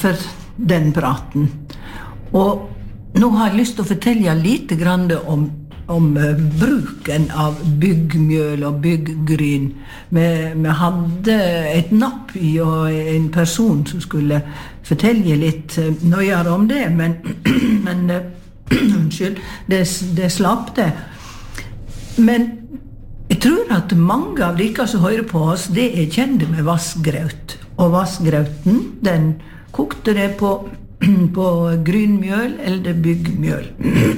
for den praten. Og nå har jeg lyst til å fortelle litt grann om bruken av byggmjøl og bygggryn. Vi hadde et napp i og en person som skulle fortelle litt nøyere om det, men unnskyld, det slapp det. Men jeg tror at mange av dere som hører på oss, det kjente med vassgraut. Og vassgrauten, den kokte det på grynmjøl eller byggmjøl.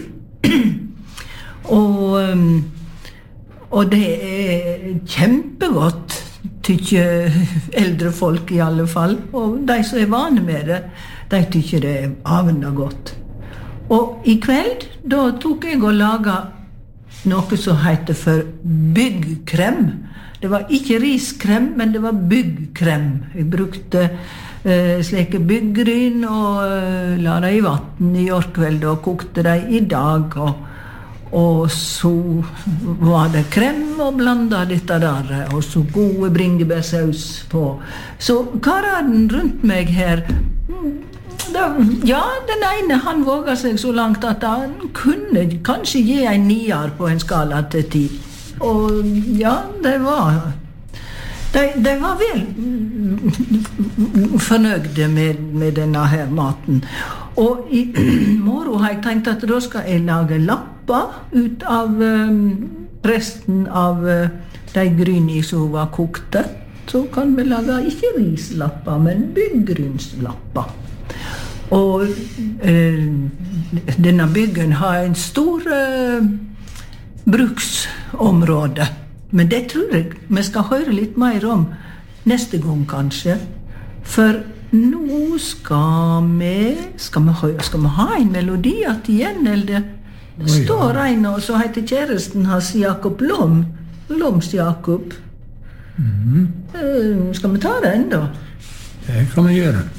Og det kjempegodt, tykker eldre folk i alle fall. Og de som vane med det, de tykker det avenda godt. Og i kveld, da tok jeg og laget noe som heter for byggkrem. Det var ikke riskrem, men det var byggkrem. Jeg brukte slike byggryn og la det i vatten i årkveld og kokte det i dag. Og så var det krem og blandet dette der, og så gode bringebærsaus på. Så kararen rundt meg her, den ene han våget seg så langt at han kunne kanskje gi en 9 på en skala til 10. Og ja, de var vel fornøyde med denne her maten. Og i morgen har jeg tenkt at da skal jeg lage lapper ut av resten av de gryni som var kokte. Så kan vi lage ikke rislapper, men byggrynslapper. Og denne byggen har en stor bruksområde. Men det tror jeg vi skal høre litt mer om neste gang kanskje. For nå skal vi ha en melodi igjen, eller det står en og så heter kjæresten hans Jakob Loms Jakob. Skal vi ta den da? Det kan vi gjøre.